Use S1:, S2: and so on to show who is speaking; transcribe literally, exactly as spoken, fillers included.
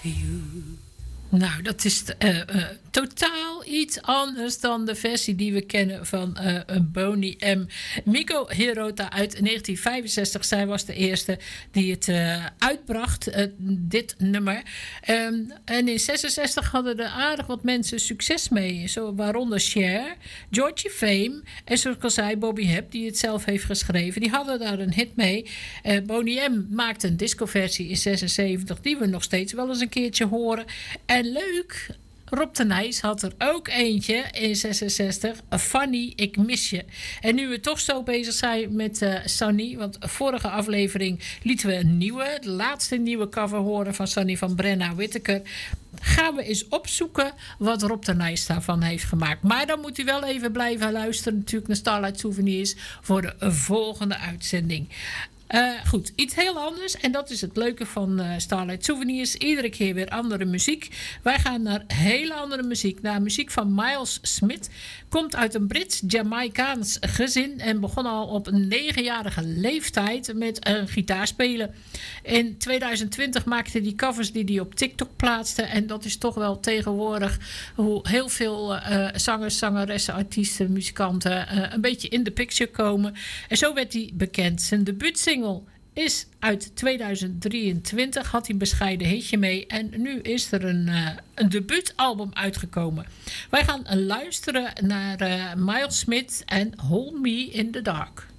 S1: you. Nou, dat is uh, uh, totaal iets anders dan de versie die we kennen van uh, Boney M. Miko Hirota uit negentien vijfenzestig. Zij was de eerste die het uh, uitbracht, uh, dit nummer. Um, en in zesenzestig hadden er aardig wat mensen succes mee. Zo, waaronder Cher, Georgie Fame en zoals ik al zei, Bobby Hebb, die het zelf heeft geschreven. Die hadden daar een hit mee. Uh, Boney M maakte een discoversie in zesenzeventig die we nog steeds wel eens een keertje horen. En leuk, Rob de Nijs had er ook eentje in zesenzestig. Fanny, ik mis je. En nu we toch zo bezig zijn met uh, Sunny, want vorige aflevering lieten we een nieuwe, de laatste nieuwe cover horen van Sunny van Brenna Whittaker. Gaan we eens opzoeken wat Rob de Nijs daarvan heeft gemaakt. Maar dan moet u wel even blijven luisteren natuurlijk naar Starlight Souvenirs voor de volgende uitzending. Uh, goed, iets heel anders. En dat is het leuke van uh, Starlight Souvenirs. Iedere keer weer andere muziek. Wij gaan naar hele andere muziek. Naar muziek van Miles Smith. Komt uit een Brits-Jamaicaans gezin. En begon al op een negenjarige leeftijd met een gitaar spelen. In tweeduizend twintig maakte hij covers die hij op TikTok plaatste. En dat is toch wel tegenwoordig hoe heel veel uh, zangers, zangeressen, artiesten, muzikanten uh, een beetje in de picture komen. En zo werd hij bekend. Zijn debuutsingle is uit tweeduizend drieëntwintig, had hij een bescheiden hitje mee. En nu is er een, uh, een debuutalbum uitgekomen. Wij gaan luisteren naar uh, Miles Smith en Hold Me in the Dark.